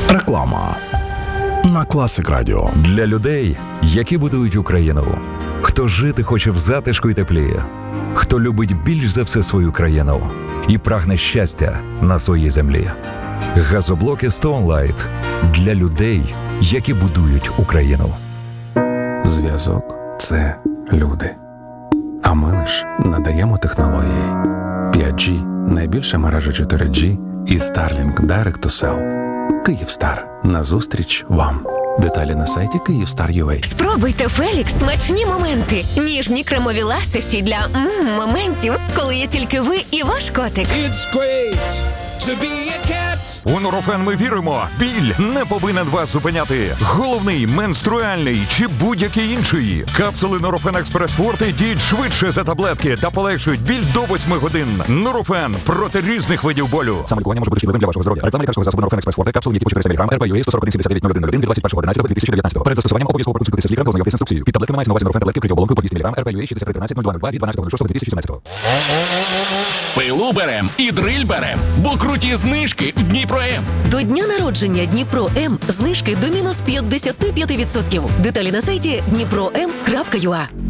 Реклама на Класик Радіо. Для людей, які будують Україну. Хто жити хоче в затишку й теплі. Хто любить більш за все свою країну і прагне щастя на своїй землі. Газоблоки Stoneline для людей, які будують Україну. Зв'язок – це люди. А ми лиш надаємо технології. 5G – найбільша мережа 4G і Starlink Direct to Cell. Київстар. Назустріч вам. Деталі на сайті Kyivstar.ua. Спробуйте Фелікс смачні моменти. Ніжні кремові ласощі для моментів, коли є тільки ви і ваш котик. It's great to be a cat. У Нурофен ми віримо. Біль не повинен вас зупиняти. Головний, менструальний чи будь-який інший. Капсули Нурофен Експрес Форте діють швидше за таблетки та полегшують біль до 8 годин. Нурофен проти різних видів болю. Самолікування може бути шкідливим для вашого здоров'я. Реклама лікарського засобу Нурофен Експрес Форте. Капсули, які по 400 мг, РПЮА 141-79-01-01 від 21.11.2019. Перед застосуванням обов'язково проконсультуйтеся з лікарем, ознайомтесь з інструкцією. Під таблетками мається на увазі Нурофен таблетки при оболонку по 200 мг, РПЮА 6313-0202 від 12.06.2017. Пилу берем і дриль берем, бо круті знижки в Дніпро-М. До дня народження Дніпро-М знижки до мінус 55%. Деталі на сайті dnipro.m.ua.